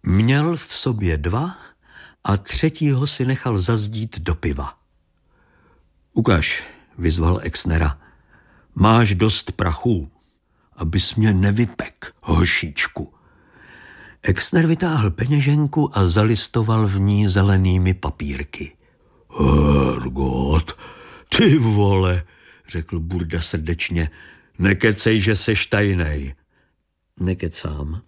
Měl v sobě 2 a 3. si nechal zazdít do piva. Ukaž, vyzval Exnera. Máš dost prachu, abys mě nevypek, hošíčku. Exner vytáhl peněženku a zalistoval v ní zelenými papírky. Hergot, ty vole, řekl Burda srdečně, nekecej, že seš tajnej. Nekecám.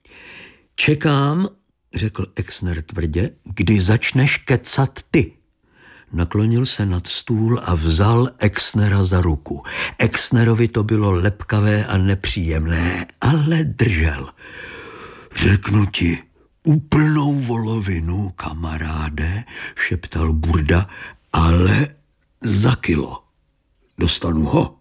Čekám, řekl Exner tvrdě, kdy začneš kecat ty. Naklonil se nad stůl a vzal Exnera za ruku. Exnerovi to bylo lepkavé a nepříjemné, ale držel. Řeknu ti úplnou volovinu, kamaráde, šeptal Burda, ale za kilo. Dostanu ho?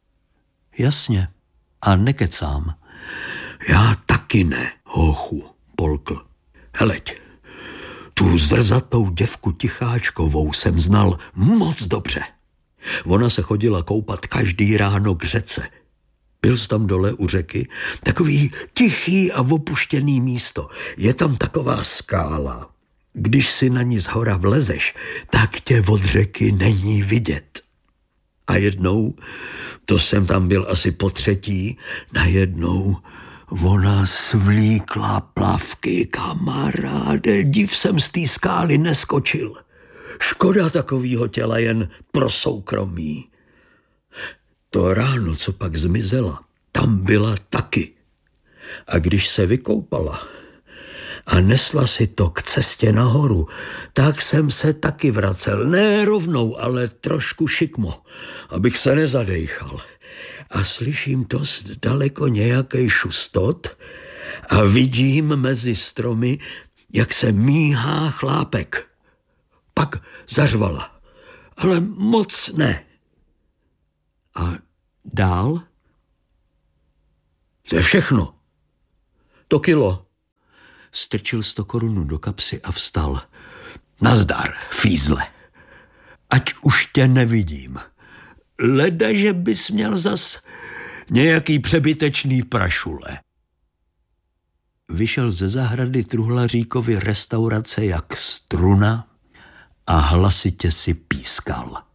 Jasně. A nekecám. Já taky ne, hochu, polkl. Heleď, tu zrzatou děvku Ticháčkovou jsem znal moc dobře. Ona se chodila koupat každý ráno k řece. Byl jsi tam dole u řeky? Takový tichý a opuštěný místo. Je tam taková skála. Když si na ní zhora vlezeš, tak tě od řeky není vidět. A jednou, to jsem tam byl asi po 3., najednou ona svlíkla plavky, kamaráde, div jsem z té skály neskočil. Škoda takovýho těla jen pro soukromí. To ráno, co pak zmizela, tam byla taky. A když se vykoupala a nesla si to k cestě nahoru, tak jsem se taky vracel. Ne rovnou, ale trošku šikmo, abych se nezadejchal. A slyším dost daleko nějakej šustot a vidím mezi stromy, jak se míhá chlápek. Pak zařvala, ale moc ne. A dál? To je všechno. To kilo. Strčil 100 korun do kapsy a vstal. Nazdar, fízle. Ať už tě nevidím. Leda, že bys měl zas nějaký přebytečný prašule. Vyšel ze zahrady Truhlaříkovy restaurace jak struna a hlasitě si pískal.